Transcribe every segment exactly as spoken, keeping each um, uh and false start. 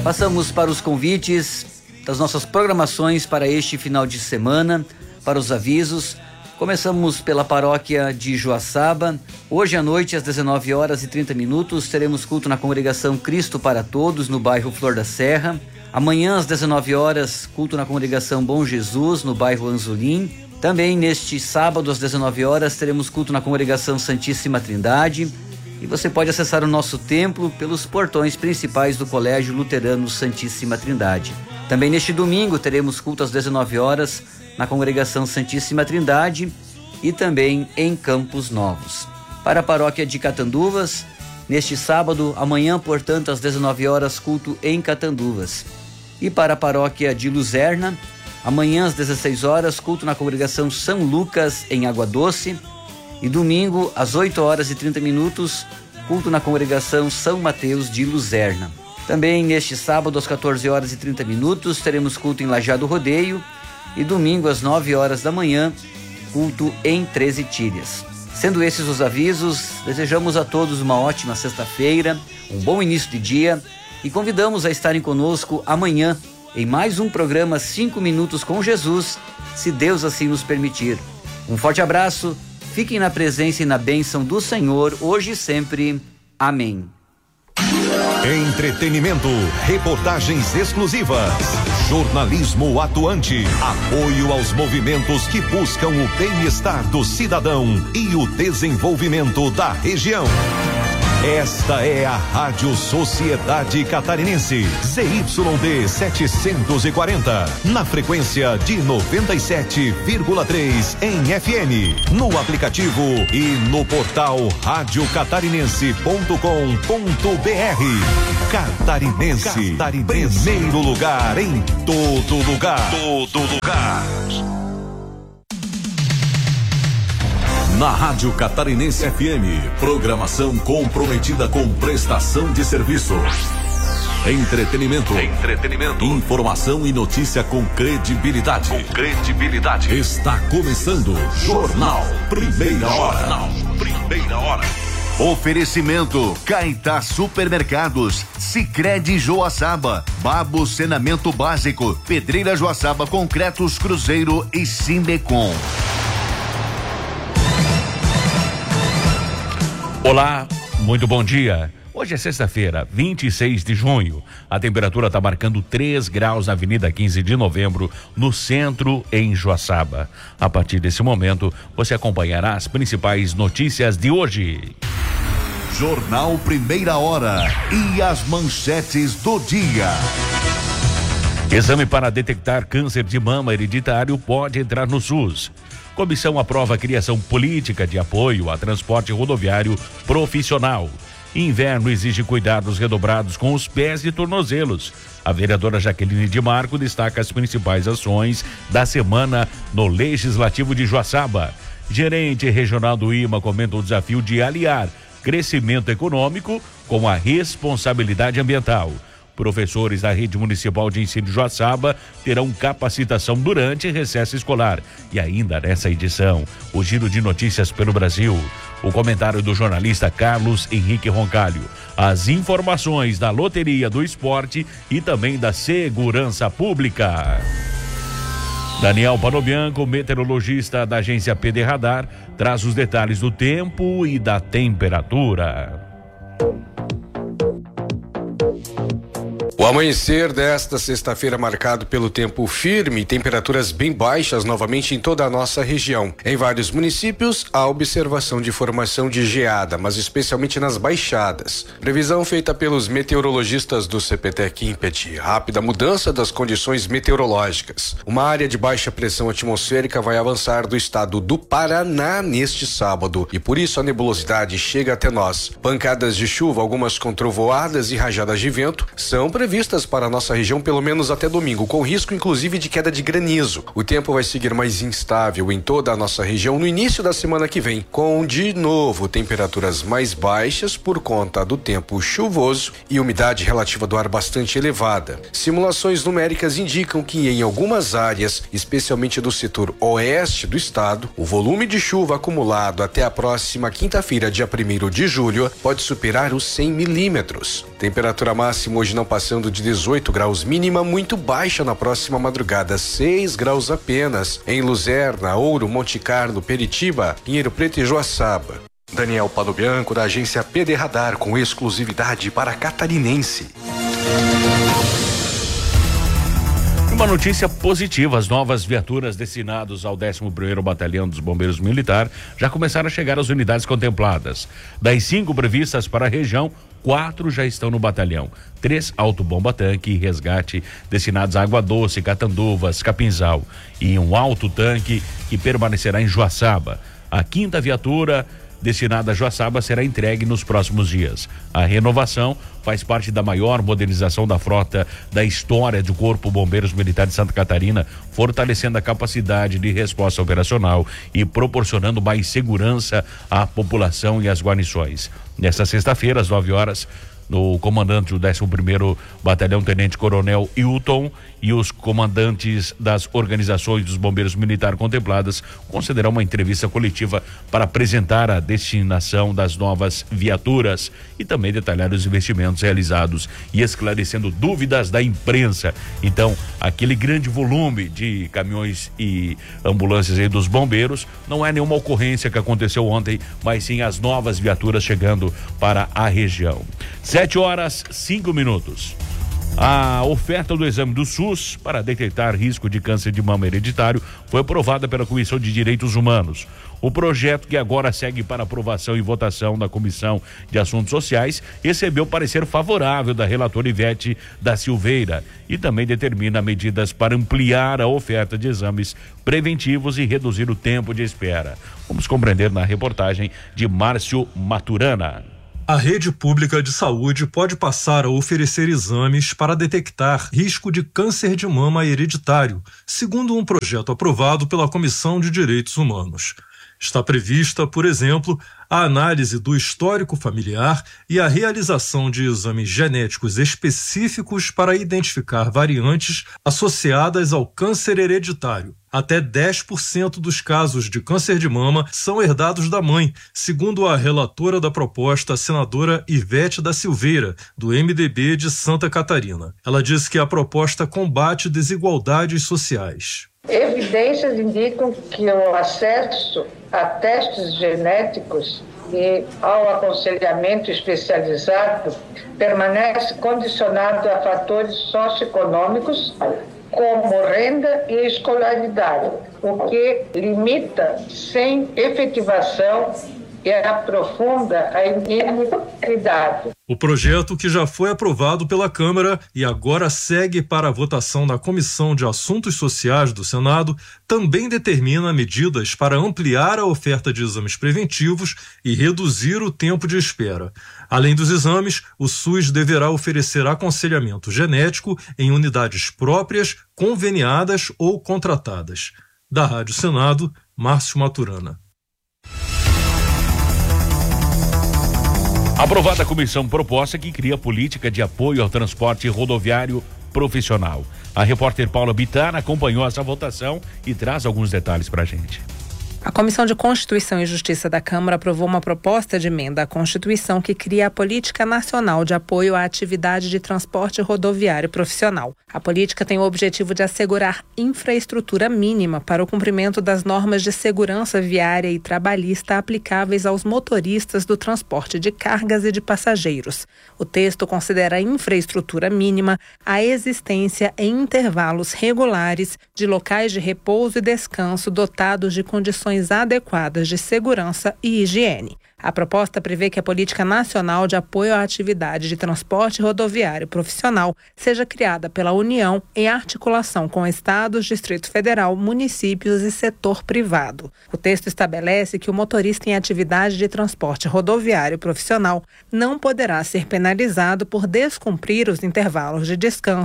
Passamos para os convites das nossas programações para este final de semana, para os avisos. Começamos pela paróquia de Joaçaba. Hoje à noite, às dezenove horas e trinta minutos, teremos culto na congregação Cristo para Todos, no bairro Flor da Serra. Amanhã, às dezenove horas, culto na congregação Bom Jesus, no bairro Anzolim. Também neste sábado, às dezenove horas, teremos culto na congregação Santíssima Trindade. E você pode acessar o nosso templo pelos portões principais do Colégio Luterano Santíssima Trindade. Também neste domingo, teremos culto às dezenove horas, na congregação Santíssima Trindade e também em Campos Novos. Para a paróquia de Catanduvas, neste sábado, amanhã, portanto, às dezenove horas, culto em Catanduvas. E para a paróquia de Luzerna, amanhã às dezesseis horas, culto na congregação São Lucas, em Água Doce. E domingo, às oito horas e trinta minutos, culto na congregação São Mateus de Luzerna. Também neste sábado, às quatorze horas e trinta minutos, teremos culto em Lajeado Rodeio. E domingo, às nove horas da manhã, culto em Treze Tílias. Sendo esses os avisos, desejamos a todos uma ótima sexta-feira, um bom início de dia e convidamos a estarem conosco amanhã em mais um programa Cinco Minutos com Jesus, se Deus assim nos permitir. Um forte abraço, fiquem na presença e na bênção do Senhor, hoje e sempre. Amém. Entretenimento, reportagens exclusivas, jornalismo atuante, apoio aos movimentos que buscam o bem-estar do cidadão e o desenvolvimento da região. Esta é a Rádio Sociedade Catarinense, Z Y D setecentos e quarenta, na frequência de noventa e sete vírgula três em F M, no aplicativo e no portal rádio catarinense ponto com ponto b r. Catarinense, Catarinense, primeiro lugar em todo lugar. Todo lugar. Na Rádio Catarinense F M, programação comprometida com prestação de serviço. Entretenimento. Entretenimento. Informação e notícia com credibilidade. Com credibilidade. Está começando Jornal Primeira Hora. Jornal Primeira Hora. Oferecimento Caetá Supermercados, Sicredi Joaçaba, Babo Saneamento Básico, Pedreira Joaçaba Concretos Cruzeiro e Simbecom. Olá, muito bom dia. Hoje é sexta-feira, vinte e seis de junho. A temperatura está marcando três graus na Avenida quinze de Novembro, no centro, em Joaçaba. A partir desse momento, você acompanhará as principais notícias de hoje. Jornal Primeira Hora e as manchetes do dia. Exame para detectar câncer de mama hereditário pode entrar no SUS. Comissão aprova a criação política de apoio a transporte rodoviário profissional. Inverno exige cuidados redobrados com os pés e tornozelos. A vereadora Jaqueline de Marco destaca as principais ações da semana no Legislativo de Joaçaba. Gerente regional do I M A comenta o desafio de aliar crescimento econômico com a responsabilidade ambiental. Professores da Rede Municipal de Ensino de Joaçaba terão capacitação durante recesso escolar. E ainda nessa edição, o giro de notícias pelo Brasil. O comentário do jornalista Carlos Henrique Roncalho. As informações da Loteria do Esporte e também da Segurança Pública. Daniel Panobianco, meteorologista da agência P D Radar, traz os detalhes do tempo e da temperatura. O amanhecer desta sexta-feira marcado pelo tempo firme e temperaturas bem baixas novamente em toda a nossa região. Em vários municípios, há observação de formação de geada, mas especialmente nas baixadas. Previsão feita pelos meteorologistas do C P T E C impede rápida mudança das condições meteorológicas. Uma área de baixa pressão atmosférica vai avançar do estado do Paraná neste sábado e por isso a nebulosidade chega até nós. Pancadas de chuva, algumas com trovoadas e rajadas de vento, são previstas para a nossa região pelo menos até domingo, com risco inclusive de queda de granizo. O tempo vai seguir mais instável em toda a nossa região no início da semana que vem, com de novo temperaturas mais baixas por conta do tempo chuvoso e umidade relativa do ar bastante elevada. Simulações numéricas indicam que em algumas áreas, especialmente do setor oeste do estado, o volume de chuva acumulado até a próxima quinta-feira, dia primeiro de julho, pode superar os cem milímetros. Temperatura máxima hoje não passando de dezoito graus, mínima muito baixa na próxima madrugada, seis graus apenas em Luzerna, Ouro, Monte Carlo, Peritiba, Pinheiro Preto e Joaçaba. Daniel Padobianco, da agência P D Radar, com exclusividade para catarinense. Uma notícia positiva: as novas viaturas destinadas ao décimo primeiro Batalhão dos Bombeiros Militar já começaram a chegar às unidades contempladas. Das cinco previstas para a região, quatro já estão no batalhão. Três autobomba-tanque e resgate destinados a Água Doce, Catanduvas, Capinzal, e um alto-tanque que permanecerá em Joaçaba. A quinta viatura destinada a Joaçaba será entregue nos próximos dias. A renovação faz parte da maior modernização da frota da história do Corpo Bombeiros Militar de Santa Catarina, fortalecendo a capacidade de resposta operacional e proporcionando mais segurança à população e às guarnições. Nesta sexta-feira, às nove horas, o comandante do décimo primeiro Batalhão, Tenente Coronel Hilton, e os comandantes das organizações dos bombeiros militares contempladas concederão uma entrevista coletiva para apresentar a destinação das novas viaturas e também detalhar os investimentos realizados e esclarecendo dúvidas da imprensa. Então, aquele grande volume de caminhões e ambulâncias aí dos bombeiros não é nenhuma ocorrência que aconteceu ontem, mas sim as novas viaturas chegando para a região. Sete horas, cinco minutos. A oferta do exame do SUS para detectar risco de câncer de mama hereditário foi aprovada pela Comissão de Direitos Humanos. O projeto, que agora segue para aprovação e votação da Comissão de Assuntos Sociais, recebeu parecer favorável da relatora Ivete da Silveira e também determina medidas para ampliar a oferta de exames preventivos e reduzir o tempo de espera. Vamos compreender na reportagem de Márcio Maturana. A rede pública de saúde pode passar a oferecer exames para detectar risco de câncer de mama hereditário, segundo um projeto aprovado pela Comissão de Direitos Humanos. Está prevista, por exemplo, a análise do histórico familiar e a realização de exames genéticos específicos para identificar variantes associadas ao câncer hereditário. Até dez por cento dos casos de câncer de mama são herdados da mãe, segundo a relatora da proposta, a senadora Ivete da Silveira, do M D B de Santa Catarina. Ela disse que a proposta combate desigualdades sociais. Evidências indicam que o acesso a testes genéticos e ao aconselhamento especializado permanece condicionado a fatores socioeconômicos, como renda e escolaridade, o que limita sem efetivação e aprofunda a inequidade. O projeto, que já foi aprovado pela Câmara e agora segue para a votação na Comissão de Assuntos Sociais do Senado, também determina medidas para ampliar a oferta de exames preventivos e reduzir o tempo de espera. Além dos exames, o SUS deverá oferecer aconselhamento genético em unidades próprias, conveniadas ou contratadas. Da Rádio Senado, Márcio Maturana. Aprovada a comissão proposta que cria política de apoio ao transporte rodoviário profissional. A repórter Paula Bittar acompanhou essa votação e traz alguns detalhes para a gente. A Comissão de Constituição e Justiça da Câmara aprovou uma proposta de emenda à Constituição que cria a Política Nacional de Apoio à Atividade de Transporte Rodoviário Profissional. A política tem o objetivo de assegurar infraestrutura mínima para o cumprimento das normas de segurança viária e trabalhista aplicáveis aos motoristas do transporte de cargas e de passageiros. O texto considera infraestrutura mínima a existência em intervalos regulares de locais de repouso e descanso dotados de condições adequadas de segurança e higiene. A proposta prevê que a Política Nacional de Apoio à Atividade de Transporte Rodoviário Profissional seja criada pela União em articulação com estados, Distrito Federal, municípios e setor privado. O texto estabelece que o motorista em atividade de transporte rodoviário profissional não poderá ser penalizado por descumprir os intervalos de descansos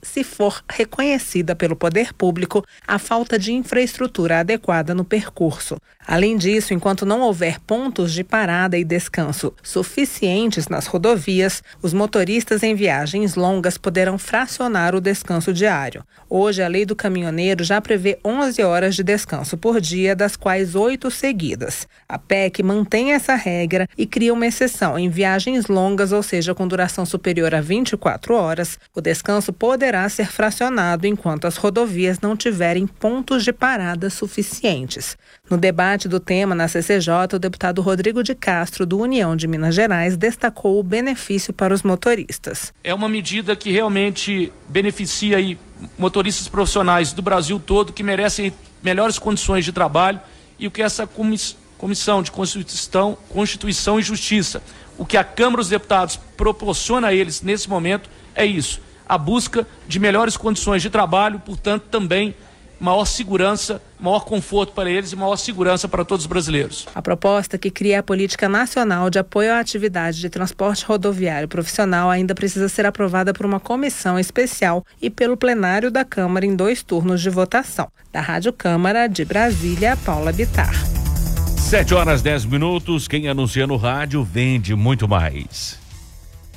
se for reconhecida pelo poder público a falta de infraestrutura adequada no percurso. Além disso, enquanto não houver pontos de parada e descanso suficientes nas rodovias, os motoristas em viagens longas poderão fracionar o descanso diário. Hoje, a lei do caminhoneiro já prevê onze horas de descanso por dia, das quais oito seguidas. A P E C mantém essa regra e cria uma exceção em viagens longas, ou seja, com duração superior a vinte e quatro horas. O descanso poderá ser fracionado enquanto as rodovias não tiverem pontos de parada suficientes. No debate do tema na C C J, o deputado Rodrigo de Castro, do União de Minas Gerais, destacou o benefício para os motoristas. É uma medida que realmente beneficia aí motoristas profissionais do Brasil todo, que merecem melhores condições de trabalho, e o que essa Comissão de Constituição, Constituição e Justiça, o que a Câmara dos Deputados proporciona a eles nesse momento é isso, a busca de melhores condições de trabalho, portanto também maior segurança, maior conforto para eles e maior segurança para todos os brasileiros. A proposta, que cria a Política Nacional de Apoio à Atividade de Transporte Rodoviário Profissional, ainda precisa ser aprovada por uma comissão especial e pelo plenário da Câmara em dois turnos de votação. Da Rádio Câmara de Brasília, Paula Bittar. Sete horas, dez minutos. Quem anuncia no rádio vende muito mais.